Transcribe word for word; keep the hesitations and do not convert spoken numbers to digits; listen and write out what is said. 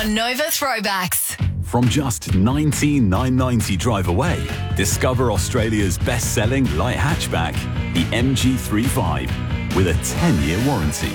on Nova Throwbacks. From just nineteen thousand nine hundred ninety drive away, discover Australia's best-selling light hatchback, the M G thirty-five, with a ten-year warranty.